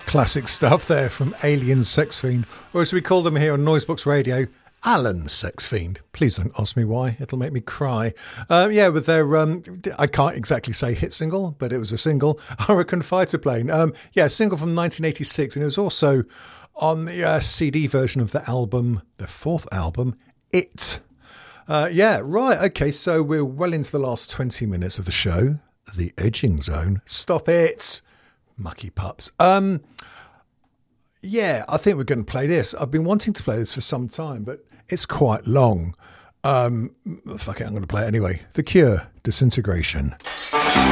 Classic stuff there from Alien Sex Fiend, or as we call them here on Noisebox Radio, Alan Sex Fiend. Please don't ask me why, it'll make me cry. With their, I can't exactly say hit single, but it was a single, Hurricane Fighter Plane. Single from 1986, and it was also on the CD version of the album, the fourth album, It. Okay, so we're well into the last 20 minutes of the show. The Edging Zone. Stop it! Mucky pups. I think we're going to play this. I've been wanting to play this for some time, but it's quite long. Fuck it, I'm going to play it anyway. The Cure, Disintegration.